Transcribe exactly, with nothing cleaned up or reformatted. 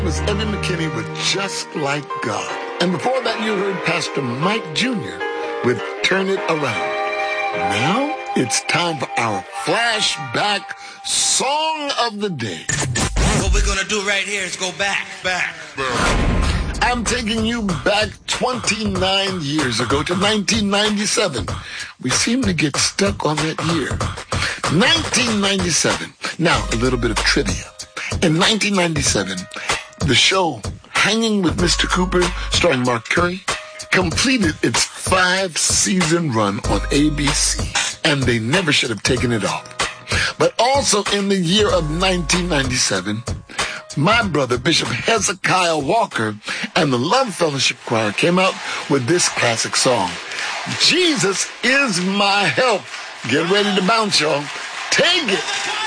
Was Evan McKinney with Just Like God. And before that, you heard Pastor Mike Junior with Turn It Around. Now, it's time for our flashback song of the day. What we're gonna do right here is go back, back, back. I'm taking you back twenty-nine years ago to nineteen ninety-seven. We seem to get stuck on that year. nineteen ninety-seven. Now, a little bit of trivia. In nineteen ninety-seven, the show Hanging with Mister Cooper, starring Mark Curry, completed its five-season run on A B C, and they never should have taken it off. But also in the year of nineteen ninety-seven, my brother, Bishop Hezekiah Walker, and the Love Fellowship Choir came out with this classic song, Jesus is My Help. Get ready to bounce, y'all. Take it.